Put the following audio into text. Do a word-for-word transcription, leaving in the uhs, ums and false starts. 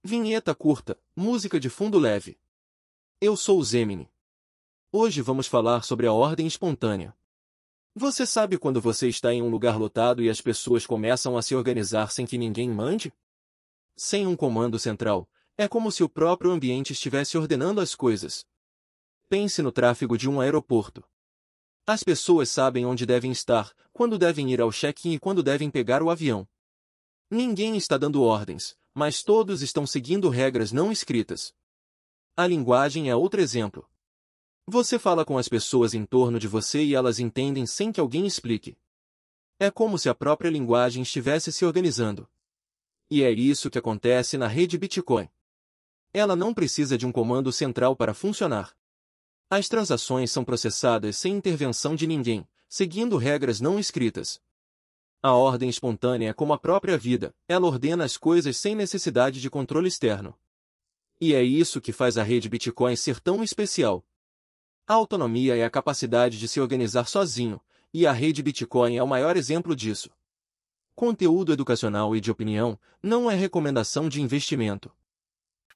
Vinheta curta, música de fundo leve. Eu sou o Zemini. Hoje vamos falar sobre a ordem espontânea. Você sabe quando você está em um lugar lotado e as pessoas começam a se organizar sem que ninguém mande? Sem um comando central, é como se o próprio ambiente estivesse ordenando as coisas. Pense no tráfego de um aeroporto. As pessoas sabem onde devem estar, quando devem ir ao check-in e quando devem pegar o avião. Ninguém está dando ordens, mas todos estão seguindo regras não escritas. A linguagem é outro exemplo. Você fala com as pessoas em torno de você e elas entendem sem que alguém explique. É como se a própria linguagem estivesse se organizando. E é isso que acontece na rede Bitcoin. Ela não precisa de um comando central para funcionar. As transações são processadas sem intervenção de ninguém, seguindo regras não escritas. A ordem espontânea é como a própria vida, ela ordena as coisas sem necessidade de controle externo. E é isso que faz a rede Bitcoin ser tão especial. A autonomia é a capacidade de se organizar sozinho, e a rede Bitcoin é o maior exemplo disso. Conteúdo educacional e de opinião não é recomendação de investimento.